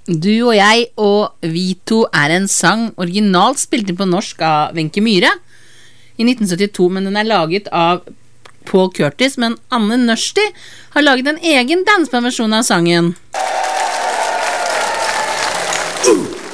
Du og jeg og vi to en sang originalt spilt inn på norsk av Wenche Myhre i 1972, men den laget av Paul Curtis, men Anne Nørsti har laget en egen dansbandversjon av sangen.